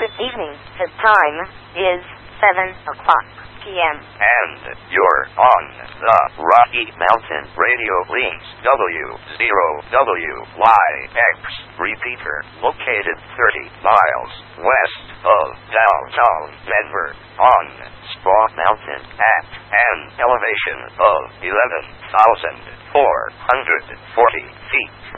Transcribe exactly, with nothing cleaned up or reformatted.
Good evening. The time is seven o'clock p m And you're on the Rocky Mountain Radio Links W zero W Y X repeater, located thirty miles west of downtown Denver, on Spa Mountain at an elevation of eleven thousand four hundred forty feet.